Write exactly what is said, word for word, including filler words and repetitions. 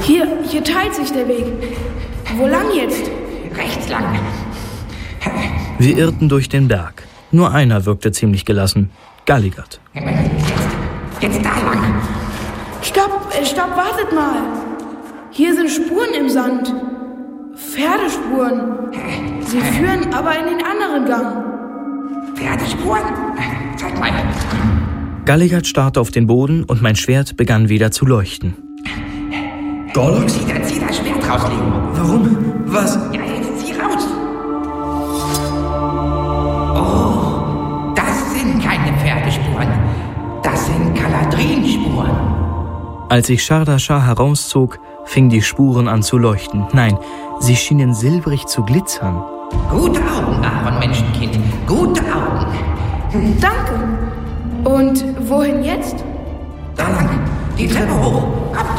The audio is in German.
Hier, hier teilt sich der Weg. Wo lang jetzt? Rechts lang. Wir irrten durch den Berg. Nur einer wirkte ziemlich gelassen. Galligert. Jetzt, jetzt da lang. Stopp, äh, stopp, wartet mal. Hier sind Spuren im Sand. Pferdespuren. Sie führen aber in den anderen Gang. Pferdespuren? Zeig mal. Galligert starrte auf den Boden und mein Schwert begann wieder zu leuchten. Gorlox? Zieh, zieh das Schwert raus, Leo. Warum? Was? Ja, jetzt zieh raus. Oh, das sind keine Pferdespuren. Das sind Galadrinspuren. Als ich Shardashar herauszog, fingen die Spuren an zu leuchten. Nein, sie schienen silbrig zu glitzern. Gute Augen, Aaron, Menschenkind. Gute Augen. Danke. Und wohin jetzt? Da lang. Die Treppe hoch. Ab.